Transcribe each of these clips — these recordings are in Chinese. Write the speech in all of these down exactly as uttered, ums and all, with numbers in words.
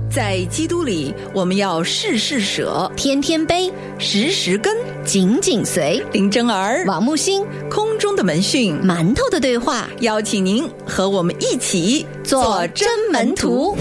在基督里，我们要事事舍， 天天悲， 时时跟， 紧紧随。 林真儿、 王木星， 空中的门讯， 馒头的对话， 邀请您和我们一起做真门徒。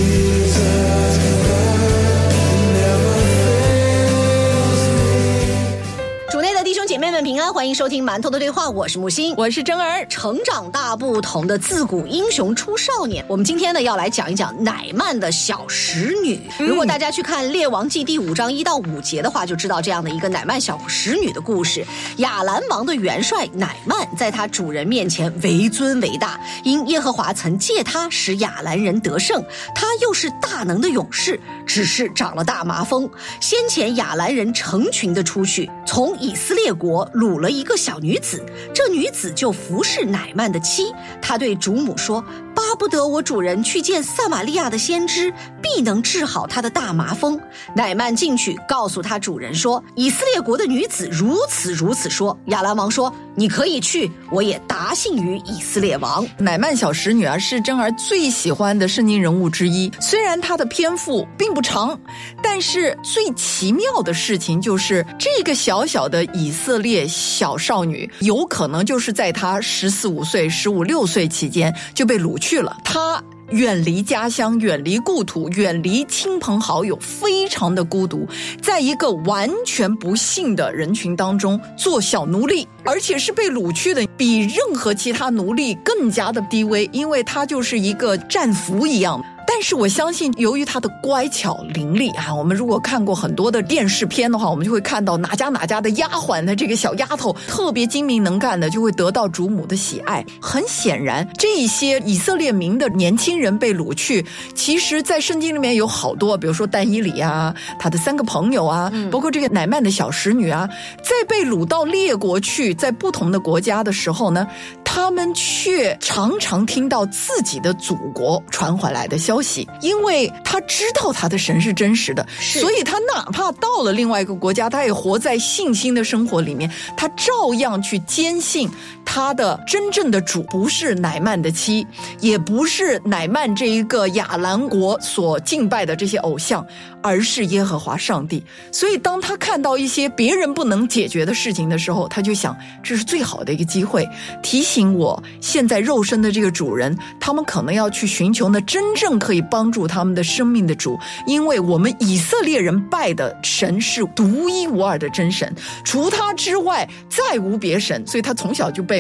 弟兄姐妹们平安，欢迎收听馒头的对话，我是木星， 我是真儿。 成长大不同的自古英雄出少年，我们今天呢要来讲一讲乃曼的小使女、嗯、如果大家去看《列王纪》第五章一到五节的话，就知道这样的一个乃曼小使女的故事。亚兰王的元帅乃曼在他主人面前为尊为大，因耶和华曾借他使亚兰人得胜，他又是大能的勇士，只是长了大麻风。先前亚兰人成群的出去，从以色列国掳了一个小女子，这女子就服侍乃曼的妻。她对主母说，巴不得我主人去见撒玛利亚的先知，必能治好他的大麻风。乃曼进去告诉他主人说，以色列国的女子如此如此说。亚兰王说，你可以去，我也答信于以色列王。 乃曼小使女啊，是真儿最喜欢的圣经人物之一。虽然她的篇幅并不长，但是最奇妙的事情就是这个小小的以色列小少女，有可能就是在她十四五岁、十五六岁期间就被掳去了。她远离家乡，远离故土，远离亲朋好友，非常的孤独，在一个完全不幸的人群当中做小奴隶，而且是被掳去的，比任何其他奴隶更加的低微，因为他就是一个战俘一样。但是我相信由于他的乖巧伶俐啊，我们如果看过很多的电视片的话，我们就会看到哪家哪家的丫鬟的这个小丫头特别精明能干的，就会得到主母的喜爱。很显然这些以色列民的年轻人被掳去，其实在圣经里面有好多，比如说但以理啊，他的三个朋友啊、嗯、包括这个乃曼的小使女啊，在被掳到列国去，在不同的国家的时候呢，他们却常常听到自己的祖国传回来的消息，因为他知道他的神是真实的，所以他哪怕到了另外一个国家，他也活在信心的生活里面，他照样去坚信他的真正的主不是乃曼的妻，也不是乃曼这一个亚兰国所敬拜的这些偶像，而是耶和华上帝。所以当他看到一些别人不能解决的事情的时候，他就想，这是最好的一个机会，提醒我现在肉身的这个主人，他们可能要去寻求呢真正可以帮助他们的生命的主，因为我们以色列人拜的神是独一无二的真神，除他之外再无别神，所以他从小就被